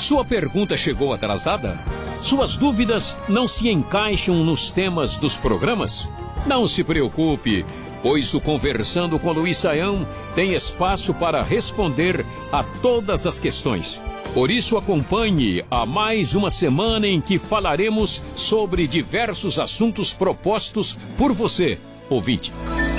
Sua pergunta chegou atrasada? Suas dúvidas não se encaixam nos temas dos programas? Não se preocupe, pois o Conversando com Luiz Saião tem espaço para responder a todas as questões. Por isso, acompanhe a mais uma semana em que falaremos sobre diversos assuntos propostos por você, ouvinte.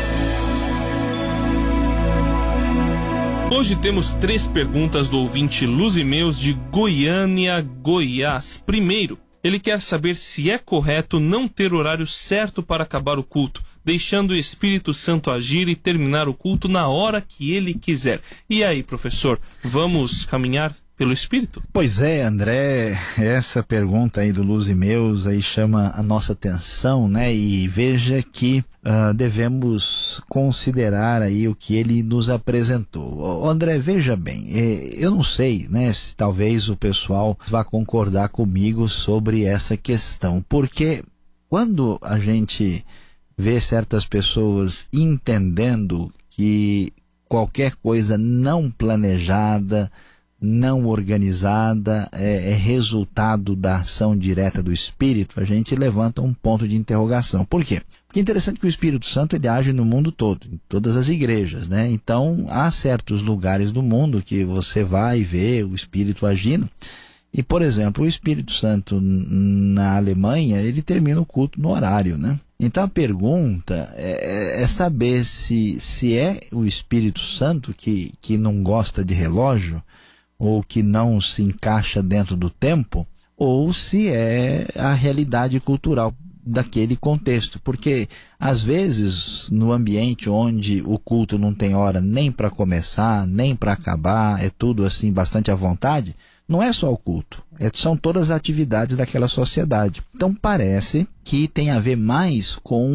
Hoje temos 3 perguntas do ouvinte Luzimeus de Goiânia, Goiás. Primeiro, ele quer saber se é correto não ter horário certo para acabar o culto, deixando o Espírito Santo agir e terminar o culto na hora que ele quiser. E aí, professor, vamos caminhar pelo Espírito? Pois é, André, essa pergunta aí do Luzimeus aí chama a nossa atenção, né? E veja que devemos considerar aí o que ele nos apresentou. André, veja bem, eu não sei, né, se talvez o pessoal vá concordar comigo sobre essa questão, porque quando a gente vê certas pessoas entendendo que qualquer coisa não planejada, não organizada, é resultado da ação direta do Espírito, a gente levanta um ponto de interrogação. Por quê? Porque é interessante que o Espírito Santo ele age no mundo todo, em todas as igrejas, né? Então, há certos lugares do mundo que você vai ver o Espírito agindo. E, por exemplo, o Espírito Santo na Alemanha, ele termina o culto no horário, né? Então a pergunta é saber se é o Espírito Santo que não gosta de relógio, ou que não se encaixa dentro do tempo, ou se é a realidade cultural daquele contexto. Porque, às vezes, no ambiente onde o culto não tem hora nem para começar, nem para acabar, é tudo assim bastante à vontade, não é só o culto, são todas as atividades daquela sociedade. Então parece que tem a ver mais com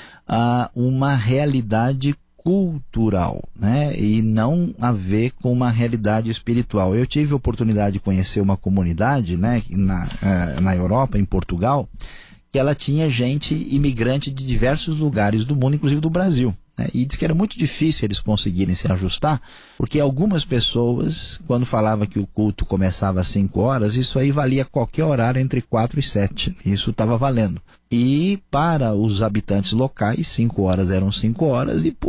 uma realidade cultural, né? E não a ver com uma realidade espiritual. Eu tive a oportunidade de conhecer uma comunidade, né, na Europa, em Portugal, que ela tinha gente imigrante de diversos lugares do mundo, inclusive do Brasil. E diz que era muito difícil eles conseguirem se ajustar, porque algumas pessoas, quando falava que o culto começava às 5 horas, isso aí valia qualquer horário entre 4 e 7. Isso estava valendo. E para os habitantes locais, 5 horas eram 5 horas, e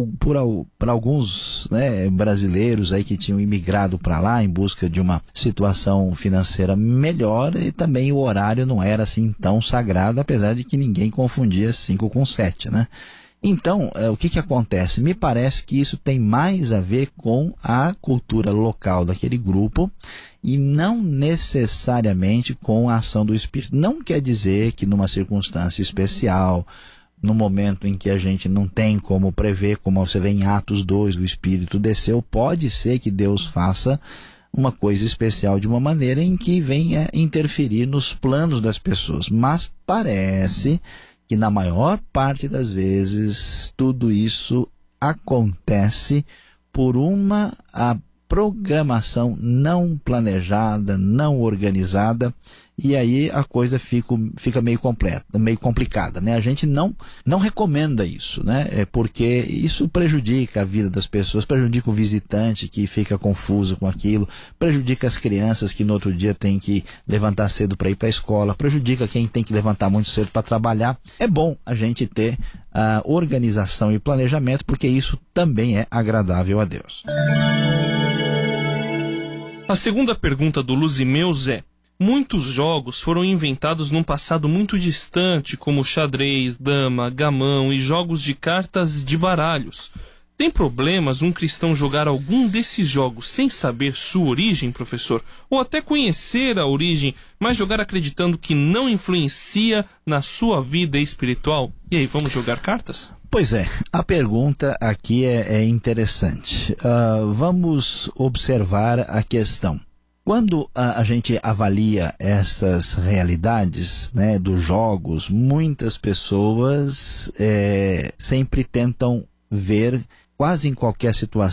para alguns, né, brasileiros aí que tinham imigrado para lá em busca de uma situação financeira melhor, e também o horário não era assim tão sagrado, apesar de que ninguém confundia 5 com 7, né? Então, o que acontece? Me parece que isso tem mais a ver com a cultura local daquele grupo e não necessariamente com a ação do Espírito. Não quer dizer que numa circunstância especial, no momento em que a gente não tem como prever, como você vê em Atos 2, o Espírito desceu, pode ser que Deus faça uma coisa especial de uma maneira em que venha interferir nos planos das pessoas. Mas parece que na maior parte das vezes tudo isso acontece por uma programação não planejada, não organizada, e aí a coisa fica meio complicada, né? A gente não recomenda isso, né? Porque isso prejudica a vida das pessoas, prejudica o visitante que fica confuso com aquilo, prejudica as crianças que no outro dia tem que levantar cedo para ir para a escola, prejudica quem tem que levantar muito cedo para trabalhar. É bom a gente ter organização e planejamento, porque isso também é agradável a Deus. A segunda pergunta do Luzimeus é: muitos jogos foram inventados num passado muito distante, como xadrez, dama, gamão e jogos de cartas de baralhos. Tem problemas um cristão jogar algum desses jogos sem saber sua origem, professor? Ou até conhecer a origem, mas jogar acreditando que não influencia na sua vida espiritual? E aí, vamos jogar cartas? Pois é, a pergunta aqui é interessante. Vamos observar a questão. Quando a gente avalia essas realidades, né, dos jogos, muitas pessoas sempre tentam ver, quase em qualquer situação,